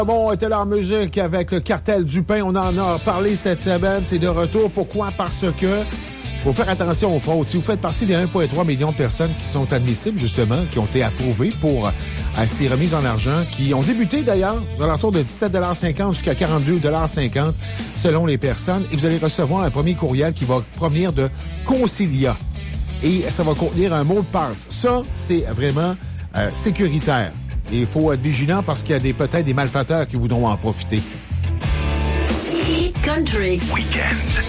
Bon, était là en musique avec le Cartel du Pain. On en a parlé cette semaine. C'est de retour. Pourquoi? Parce que faut faire attention aux fraudes. Si vous faites partie des 1,3 million de personnes qui sont admissibles, justement, qui ont été approuvées pour ces remises en argent, qui ont débuté d'ailleurs dans l'entour de 17,50 jusqu'à 42,50 selon les personnes. Et vous allez recevoir un premier courriel qui va provenir de Concilia. Et ça va contenir un mot de passe. Ça, c'est vraiment sécuritaire. Et il faut être vigilant parce qu'il y a peut-être des malfaiteurs qui voudront en profiter. Country. Weekend.